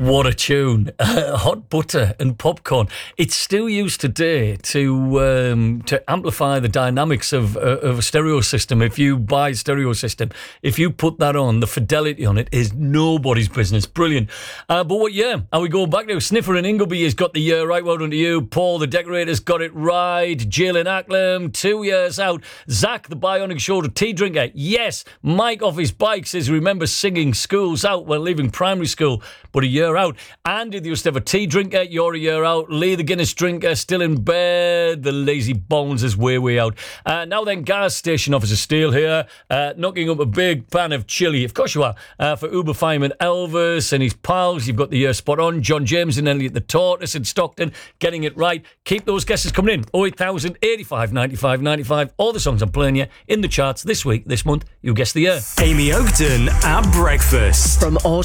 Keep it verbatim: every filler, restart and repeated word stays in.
What a tune. Uh, hot butter and popcorn. It's still used today to um, to amplify the dynamics of, uh, of a stereo system. If you buy a stereo system, if you put that on, the fidelity on it is nobody's business. Brilliant. Uh, but what year are we going back to? Sniffer and Ingleby has got the year right. Well done to you. Paul, the decorator's got it right. Jill in Acklam, two years out. Zach, the bionic shoulder tea drinker. Yes. Mike off his bike says, remember singing Schools Out when leaving primary school, but a year out. Andy, the used to have a tea drinker, you're a year out. Lee, the Guinness drinker, still in bed. The lazy bones is way, way out. Uh, now then, gas station officer Steele here, uh, knocking up a big pan of chili. Of course you are. Uh, for Uber fireman Elvis and his pals, you've got the year spot on. John James and Elliot the Tortoise in Stockton, getting it right. Keep those guesses coming in. oh eight thousand, eighty-five, ninety-five, ninety-five. All the songs I'm playing you in the charts this week, this month. You guess the year. Amy Oakton at breakfast. From